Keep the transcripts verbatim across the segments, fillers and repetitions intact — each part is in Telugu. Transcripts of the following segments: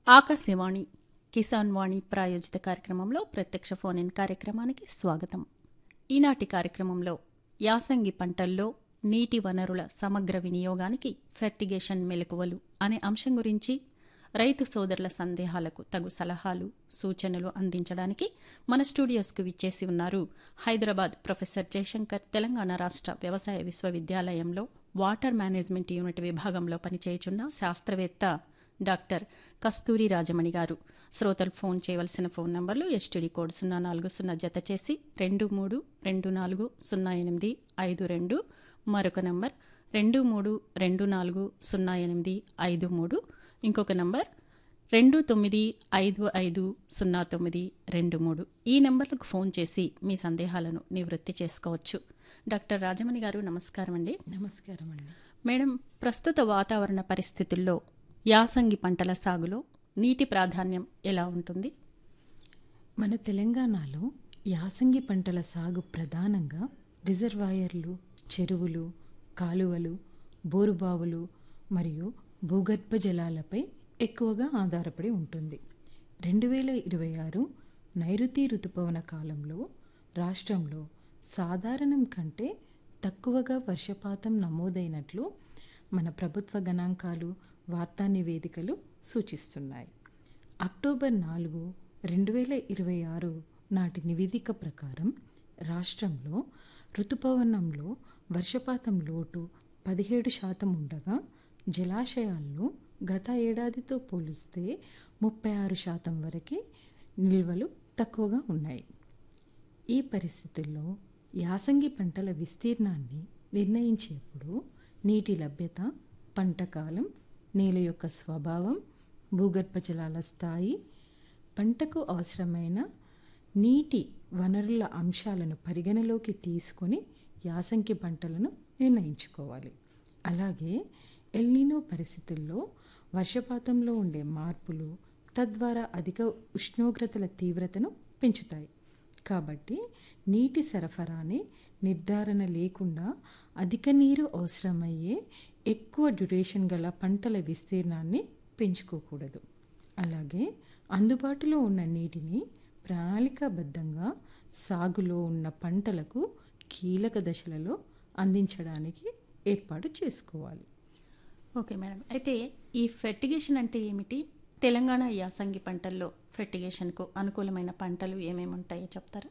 ఆకాశవాణి కిసాన్ వాణి ప్రాయోజిత కార్యక్రమంలో ప్రత్యక్ష ఫోన్ ఇన్ కార్యక్రమానికి స్వాగతం. ఈనాటి కార్యక్రమంలో యాసంగి పంటల్లో నీటి వనరుల సమగ్ర వినియోగానికి ఫెర్టిగేషన్ మెలకువలు అనే అంశం గురించి రైతు సోదరుల సందేహాలకు తగు సలహాలు సూచనలు అందించడానికి మన స్టూడియోస్కు విచ్చేసి ఉన్నారు హైదరాబాద్ ప్రొఫెసర్ జయశంకర్ తెలంగాణ రాష్ట్ర వ్యవసాయ విశ్వవిద్యాలయంలో వాటర్ మేనేజ్మెంట్ యూనిట్ విభాగంలో పనిచేయుచున్న శాస్త్రవేత్త డాక్టర్ కస్తూరి రాజమణి గారు. శ్రోతలు ఫోన్ చేయవలసిన ఫోన్ నంబర్లు ఎస్టీడీ కోడ్ సున్నా నాలుగు సున్నా జత చేసి రెండు మూడు రెండు నాలుగు సున్నా ఎనిమిది ఐదు రెండు, మరొక నంబర్ రెండు మూడు రెండు నాలుగు సున్నా ఎనిమిది ఐదు మూడు, ఇంకొక నంబర్ రెండు తొమ్మిది ఐదు ఐదు సున్నా తొమ్మిది రెండు మూడు. ఈ నెంబర్లకు ఫోన్ చేసి మీ సందేహాలను నివృత్తి చేసుకోవచ్చు. డాక్టర్ రాజమణి గారు నమస్కారం అండి. నమస్కారం అండి. మేడం, ప్రస్తుత వాతావరణ పరిస్థితుల్లో యాసంగి పంటల సాగులో నీటి ప్రాధాన్యం ఎలా ఉంటుంది? మన తెలంగాణలో యాసంగి పంటల సాగు ప్రధానంగా రిజర్వాయర్లు, చెరువులు, కాలువలు, బోరుబావులు మరియు భూగర్భ జలాలపై ఎక్కువగా ఆధారపడి ఉంటుంది. రెండు వేల ఇరవై ఆరు నైరుతి ఋతుపవన కాలంలో రాష్ట్రంలో సాధారణం కంటే తక్కువగా వర్షపాతం నమోదైనట్లు మన ప్రభుత్వ గణాంకాలు, వార్తా నివేదికలు సూచిస్తున్నాయి. అక్టోబర్ నాలుగు రెండు వేల ఇరవై ఆరు నాటి నివేదిక ప్రకారం రాష్ట్రంలో ఋతుపవనంలో వర్షపాతం లోటు పదిహేడు శాతం ఉండగా జలాశయాల్లో గత ఏడాదితో పోలిస్తే ముప్పై ఆరు శాతం వరకు నిల్వలు తక్కువగా ఉన్నాయి. ఈ పరిస్థితుల్లో యాసంగి పంటల విస్తీర్ణాన్ని నిర్ణయించేప్పుడు నీటి లభ్యత, పంట కాలం, నేల యొక్క స్వభావం, భూగర్భ జలాల స్థాయి, పంటకు అవసరమైన నీటి వనరుల అంశాలను పరిగణలోకి తీసుకొని యాసంగి పంటలను నిర్ణయించుకోవాలి. అలాగే ఎల్నినో పరిస్థితుల్లో వర్షపాతంలో ఉండే మార్పులు తద్వారా అధిక ఉష్ణోగ్రతల తీవ్రతను పెంచుతాయి. కాబట్టి నీటి సరఫరాని నిర్ధారణ లేకుండా అధిక నీరు అవసరమయ్యే ఎక్కువ డ్యూరేషన్ గల పంటల విస్తీర్ణాన్ని పెంచుకోకూడదు. అలాగే అందుబాటులో ఉన్న నీటిని ప్రణాళికాబద్ధంగా సాగులో ఉన్న పంటలకు కీలక దశలలో అందించడానికి ఏర్పాటు చేసుకోవాలి. ఓకే మేడం, అయితే ఈ ఫెర్టిగేషన్ అంటే ఏమిటి? తెలంగాణ యాసంగి పంటల్లో ఫెర్టిగేషన్కు అనుకూలమైన పంటలు ఏమేమి ఉంటాయో చెప్తారా?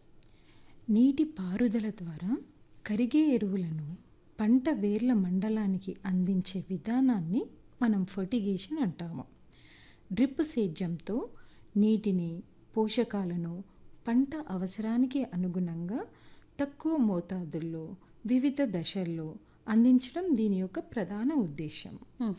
నీటి పారుదల ద్వారా కరిగే ఎరువులను పంట వేర్ల మండలానికి అందించే విధానాన్ని మనం ఫెర్టిగేషన్ అంటాము. డ్రిప్ సేద్యంతో నీటిని, పోషకాలను పంట అవసరానికి అనుగుణంగా తక్కువ మోతాదుల్లో వివిధ దశల్లో అందించడం దీని యొక్క ప్రధాన ఉద్దేశం.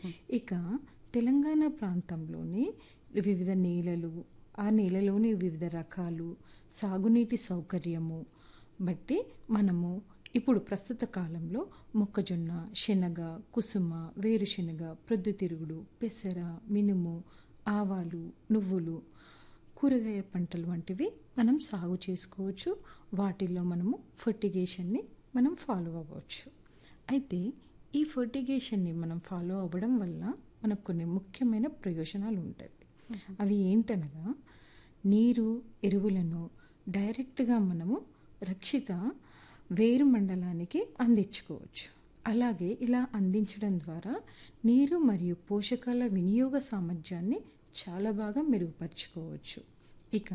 ఇక తెలంగాణ ప్రాంతంలోని వివిధ నేలలు, ఆ నేలలోని వివిధ రకాలు, సాగునీటి సౌకర్యము బట్టి మనము ఇప్పుడు ప్రస్తుత కాలంలో మొక్కజొన్న, శనగ, కుసుమ, వేరుశెనగ, ప్రొద్దుతిరుగుడు, పెసర, మినుము, ఆవాలు, నువ్వులు, కూరగాయ పంటలు వంటివి మనం సాగు చేసుకోవచ్చు. వాటిల్లో మనము ఫెర్టిగేషన్ని మనం ఫాలో అవ్వచ్చు. అయితే ఈ ఫెర్టిగేషన్ని మనం ఫాలో అవ్వడం వల్ల మనకు కొన్ని ముఖ్యమైన ప్రయోజనాలు ఉంటాయి. అవి ఏంటనగా, నీరు, ఎరువులను డైరెక్ట్గా మనము రక్షిత వేరు మండలానికి అందించుకోవచ్చు. అలాగే ఇలా అందించడం ద్వారా నీరు మరియు పోషకాల వినియోగ సామర్థ్యాన్ని చాలా బాగా మెరుగుపరుచుకోవచ్చు. ఇక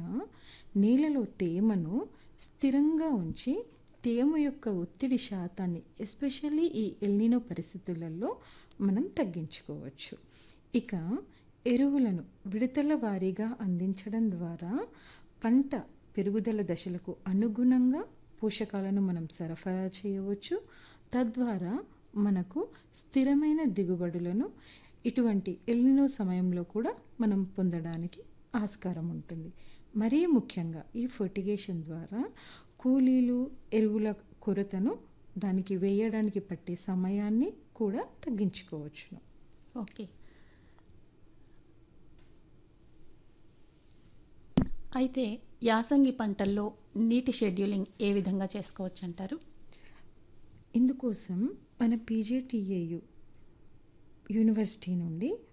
నేలలో తేమను స్థిరంగా ఉంచి తేమ యొక్క ఒత్తిడి శాతాన్ని ఎస్పెషల్లీ ఈ ఎల్నినో పరిస్థితులలో మనం తగ్గించుకోవచ్చు. ఇక ఎరువులను విడతల వారీగా అందించడం ద్వారా పంట పెరుగుదల దశలకు అనుగుణంగా పోషకాలను మనం సరఫరా చేయవచ్చు. తద్వారా మనకు స్థిరమైన దిగుబడులను ఇటువంటి ఎల్నినో సమయంలో కూడా మనం పొందడానికి ఆస్కారం ఉంటుంది. మరీ ముఖ్యంగా ఈ ఫెర్టిగేషన్ ద్వారా కూలీలు, ఎరువుల కొరతను, దానికి వేయడానికి పట్టే సమయాన్ని కూడా తగ్గించుకోవచ్చును. ఓకే, అయితే యాసంగి పంటల్లో నీటి షెడ్యూలింగ్ ఏ విధంగా చేసుకోవచ్చు అంటారు? ఇందుకోసం మన పీజేటీఏయు యూనివర్సిటీ నుండి